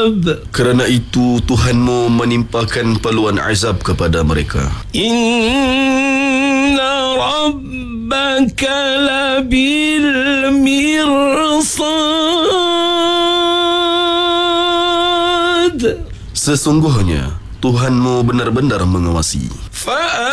Kerana itu Tuhanmu menimpakan paluan azab kepada mereka. Inna rabbaka labil mirsad. Sesungguhnya Tuhanmu benar-benar mengawasi.